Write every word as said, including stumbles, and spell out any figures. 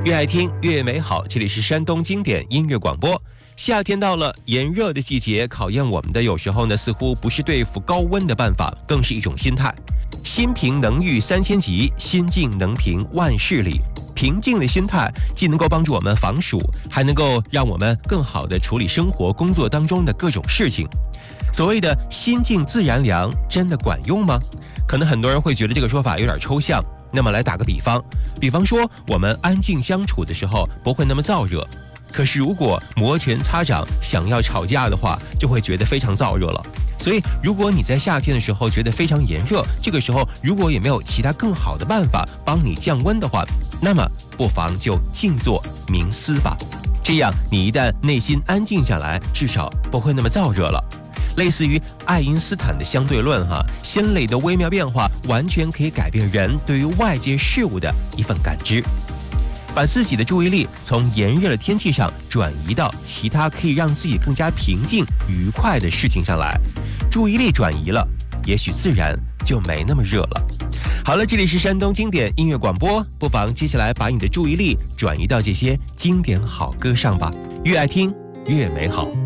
越爱听越美好。这里是山东经典音乐广播。夏天到了，炎热的季节考验我们的，有时候呢，似乎不是对付高温的办法，更是一种心态。心平能御三千疾，心静能平万事理。平静的心态既能够帮助我们防暑，还能够让我们更好地处理生活工作当中的各种事情。所谓的心静自然凉，真的管用吗？可能很多人会觉得这个说法有点抽象。那么来打个比方，比方说我们安静相处的时候不会那么燥热，可是如果摩拳擦掌想要吵架的话，就会觉得非常燥热了。所以如果你在夏天的时候觉得非常炎热，这个时候如果也没有其他更好的办法帮你降温的话，那么不妨就静坐冥思吧，这样你一旦内心安静下来，至少不会那么燥热了。类似于爱因斯坦的相对论哈，鲜类的微妙变化完全可以改变人对于外界事物的一份感知。把自己的注意力从炎热的天气上转移到其他可以让自己更加平静愉快的事情上来，注意力转移了，也许自然就没那么热了。好了，这里是山东经典音乐广播，不妨接下来把你的注意力转移到这些经典好歌上吧。越爱听越美好。